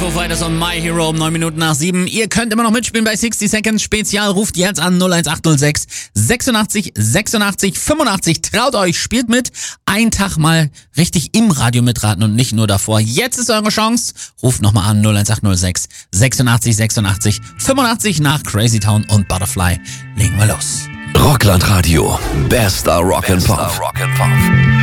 Foo Fighters und My Hero um 9 Minuten nach 7. Ihr könnt immer noch mitspielen bei 60 Seconds Spezial. Ruft jetzt an 01806 86 86 85. Traut euch, spielt mit. Einen Tag mal richtig im Radio mitraten und nicht nur davor. Jetzt ist eure Chance. Ruft nochmal an 01806 86 86 85 nach Crazy Town und Butterfly. Legen wir los. Rockland Radio. Bester Rock and Pop.